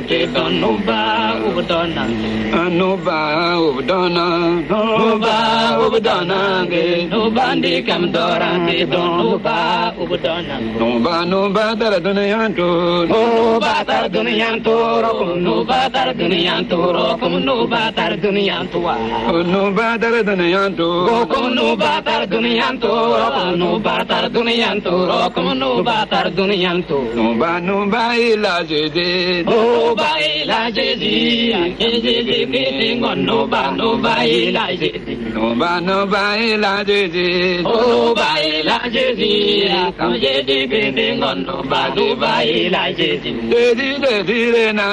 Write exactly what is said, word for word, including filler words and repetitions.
te don no ba ubdona no ba ubdona no ba ubdona ge no bandi kam dora te don no ba ubdona no ba no ba tar duniya to no ba tar duniya to ro no ba tar duniya to ro kum no ba tar duniya to wa no ba tar duniya to ro kum no ba tar duniya to ro no ba tar duniya to ro kum no ba tar duniya to no ba no ba ila je no ba ila je je je je ngon no ba no ba ila je no ba no ba ila je je no ba ila je je kam je je ngon no ba no ba ila je je de de de na